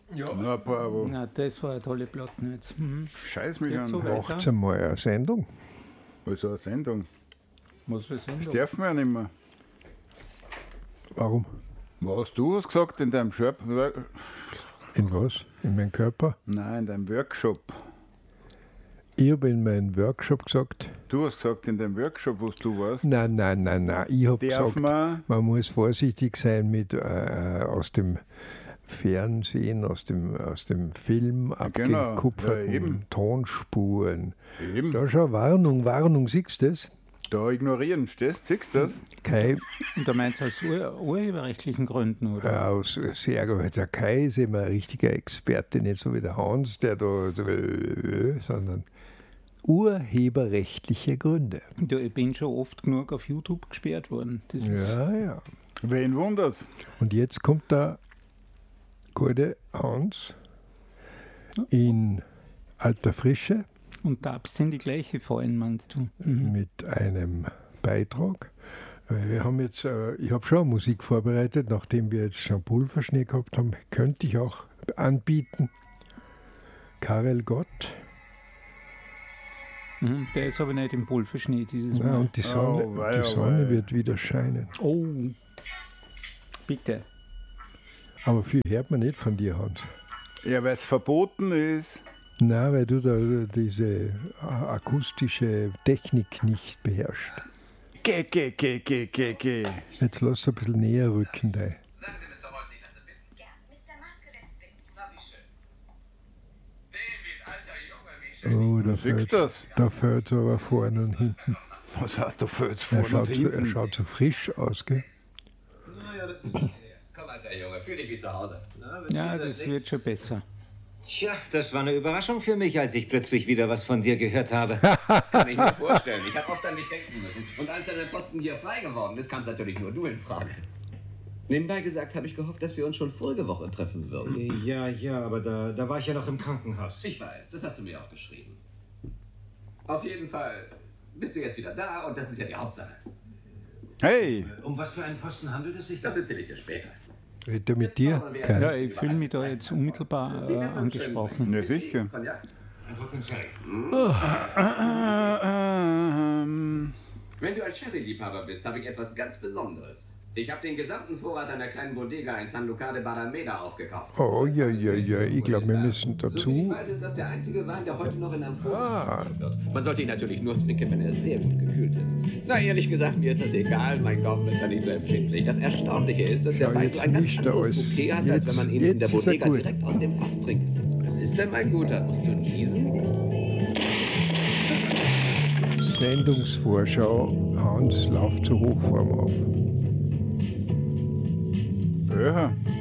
Ja. Nur ein paar, aber Na, das war eine tolle Platte jetzt. scheiß mich Geht an. so weiter. Macht's einmal eine Sendung. Also eine Sendung. Was für Das Sendung? dürfen wir ja nicht mehr. Warum? Was, du hast gesagt in deinem Shop? In was? In meinem Körper? Nein, in deinem Workshop. Ich habe in meinem Workshop gesagt, Du hast gesagt in deinem Workshop, wo du warst, nein. Ich habe darf gesagt, man... man muss vorsichtig sein mit aus dem Fernsehen, aus dem Film genau. abgekupferten Ja, eben. Tonspuren. Eben, Da schau, Warnung, siehst du das? da ignorieren, stehst, siehst du das? Kai, Und da meinst du aus urheberrechtlichen Gründen, oder? aus sehr gut. Der Kai ist immer ein richtiger Experte, nicht so wie der Hans, der da, sondern urheberrechtliche Gründe. Du, ich bin schon oft genug auf YouTube gesperrt worden. Das ist, Ja. Wen wundert's? Und jetzt kommt der gute Hans in alter Frische und darfst in die gleiche fallen, meinst du? mit einem Beitrag. Wir haben jetzt, ich habe schon Musik vorbereitet, nachdem wir jetzt schon Pulverschnee gehabt haben, könnte ich auch anbieten. Karel Gott. Der ist aber nicht im Pulverschnee dieses Ja, Mal. und die Sonne, Oh, wei, die oh, Sonne wei. wird wieder scheinen. Oh, bitte. Aber viel hört man nicht von dir, Hans. Ja, weil es verboten ist. Na, weil du da diese akustische Technik nicht beherrschst. Geh. Jetzt lass ein bisschen näher rücken, da. Sagen Sie, Mr. Holt, ich lasse bitten. Ja, Mr. Maske lässt bitten. Na, wie schön. David, alter Junge, wie schön. Oh, Siehst du das? da fällt's aber vorne und hinten. Was hast du für jetzt Er vorne und schaut hinten? so frisch aus, gell? Na ja, das ist okay. Komm, alter Junge, fühl dich wie zu Hause. Na, wenn Ja, Sie das nicht- wird schon besser. Tja, das war eine Überraschung für mich, als ich plötzlich wieder was von dir gehört habe. Kann ich mir vorstellen. Ich habe oft an dich denken müssen. Und als dein Posten hier frei geworden ist, kamst natürlich nur du in Frage. Nebenbei gesagt, habe ich gehofft, dass wir uns schon vorige Woche treffen würden. Ja, aber da war ich ja noch im Krankenhaus. Ich weiß, das hast du mir auch geschrieben. Auf jeden Fall bist du jetzt wieder da und das ist ja die Hauptsache. Hey, Um was für einen Posten handelt es sich? Das erzähle ich dir später. Redet er mit dir? Ja, Kein. ich fühle mich da jetzt unmittelbar angesprochen. ja sicher. Cognac? Ein Rücken Sherry. Wenn du ein Sherry-Liebhaber bist, habe ich etwas ganz Besonderes. Ich habe den gesamten Vorrat einer kleinen Bodega in San Lucar de Barrameda aufgekauft. Oh, ja, ich glaube, wir müssen So wie ich dazu. weiß, ist das der einzige Wein, der heute noch in einem Ah. Vorrat wird. Man sollte ihn natürlich nur trinken, wenn er sehr gut gekühlt ist. Na, ehrlich gesagt, mir ist das egal. Mein Gaumen ist da nicht so empfindlich. Das Erstaunliche ist, dass der Schau, Wein jetzt so ein ganz mischt er anderes alles. Bouquet hat, als wenn man ihn in der Jetzt ist er Bodega gut. direkt aus dem Fass trinkt. Was ist denn, mein Guter? Musst du niesen? Sendungsvorschau. Hans lauft zur Hochform auf. Ja.